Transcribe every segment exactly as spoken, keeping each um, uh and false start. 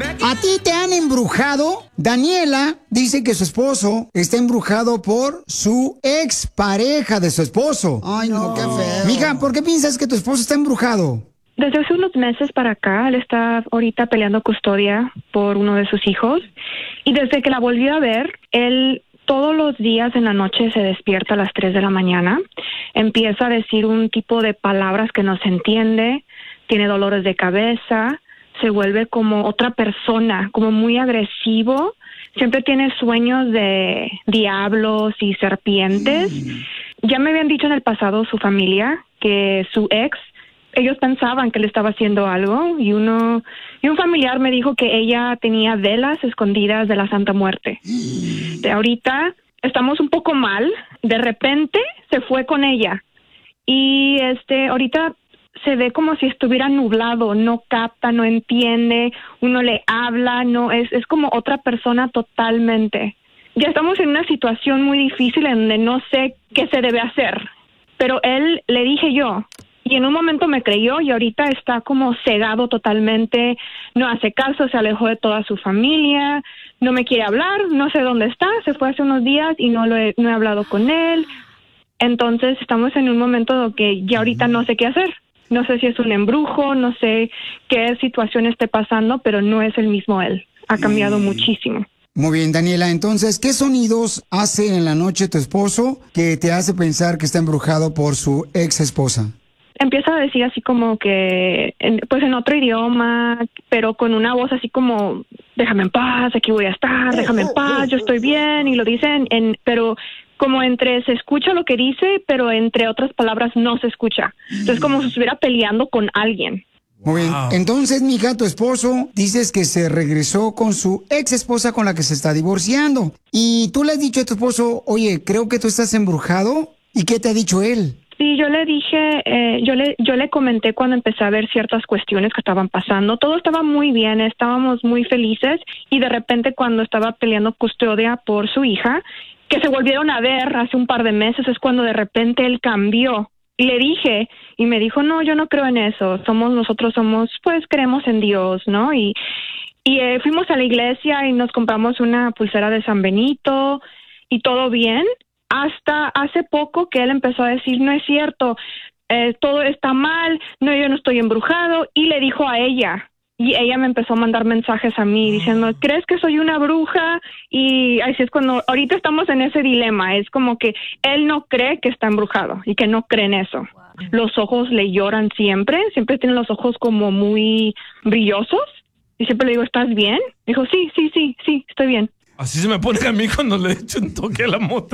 ¿A ti te han embrujado? Daniela dice que su esposo está embrujado por su expareja de su esposo. Ay, no, qué feo. Mija, ¿por qué piensas que tu esposo está embrujado? Desde hace unos meses para acá, él está ahorita peleando custodia por uno de sus hijos. Y desde que la volvió a ver, él todos los días en la noche se despierta a las tres de la mañana. Empieza a decir un tipo de palabras que no se entiende. Tiene dolores de cabeza. Se vuelve como otra persona, como muy agresivo. Siempre tiene sueños de diablos y serpientes. Mm. Ya me habían dicho en el pasado su familia que su ex, ellos pensaban que le estaba haciendo algo y uno y un familiar me dijo que ella tenía velas escondidas de la Santa Muerte. De ahorita estamos un poco mal. De repente se fue con ella y este ahorita se ve como si estuviera nublado, no capta, no entiende, uno le habla, no es es como otra persona totalmente. Ya estamos en una situación muy difícil en donde no sé qué se debe hacer, pero él, le dije yo, y en un momento me creyó y ahorita está como cegado totalmente, no hace caso, se alejó de toda su familia, no me quiere hablar, no sé dónde está, se fue hace unos días y no lo he, no he hablado con él. Entonces estamos en un momento que ya ahorita no sé qué hacer. No sé si es un embrujo, no sé qué situación esté pasando, pero no es el mismo él. Ha cambiado mm. muchísimo. Muy bien, Daniela. Entonces, ¿qué sonidos hace en la noche tu esposo que te hace pensar que está embrujado por su ex esposa? Empieza a decir así como que, en, pues en otro idioma, pero con una voz así como, déjame en paz, aquí voy a estar, déjame en paz, yo estoy bien, y lo dicen, en, pero como entre se escucha lo que dice, pero entre otras palabras no se escucha. Entonces como si estuviera peleando con alguien. Muy bien. Entonces, mija, tu esposo, dices que se regresó con su ex esposa con la que se está divorciando. Y tú le has dicho a tu esposo, oye, creo que tú estás embrujado. ¿Y qué te ha dicho él? Sí, yo le dije, eh, yo le yo le comenté cuando empecé a ver ciertas cuestiones que estaban pasando. Todo estaba muy bien, estábamos muy felices y de repente cuando estaba peleando custodia por su hija, que se volvieron a ver hace un par de meses, es cuando de repente él cambió. Y le dije, y me dijo, no, yo no creo en eso, somos, nosotros somos, pues creemos en Dios, ¿no? Y, y eh, fuimos a la iglesia y nos compramos una pulsera de San Benito y todo bien. Hasta hace poco que él empezó a decir, no es cierto, eh, todo está mal, no, yo no estoy embrujado, y le dijo a ella, y ella me empezó a mandar mensajes a mí diciendo, ¿crees que soy una bruja? Y así es cuando, ahorita estamos en ese dilema, es como que él no cree que está embrujado y que no cree en eso. Wow. Los ojos le lloran siempre, siempre tiene los ojos como muy brillosos, y siempre le digo, ¿estás bien? Dijo, sí, sí, sí, sí, estoy bien. Así se me pone a mí cuando le echo un toque a la mota.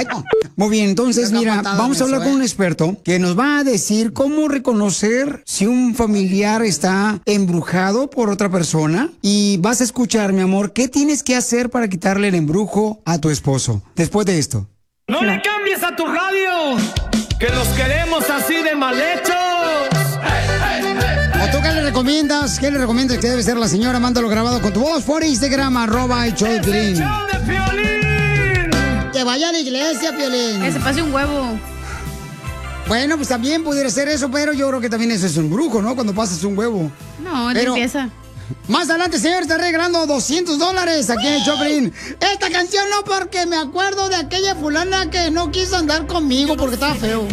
Muy bien, entonces mira, vamos a hablar con un experto que nos va a decir cómo reconocer si un familiar está embrujado por otra persona. Y vas a escuchar, mi amor, qué tienes que hacer para quitarle el embrujo a tu esposo. Después de esto. ¡No le cambies a tu radio! ¡Que los queremos así de mal hechos! ¿O tú qué le recomiendas? ¿Qué le recomiendas que debe ser la señora? Mándalo grabado con tu voz por Instagram, arroba el show de Piolín. ¡Es el show de Piolín! Que vaya a la iglesia, Piolín. Que se pase un huevo. Bueno, pues también pudiera ser eso, pero yo creo que también eso es un brujo, ¿no? Cuando pasas un huevo. No, pero limpieza. Más adelante, señor, está regalando doscientos dólares aquí en el show de Piolín. Esta canción no, porque me acuerdo de aquella fulana que no quiso andar conmigo porque estaba feo.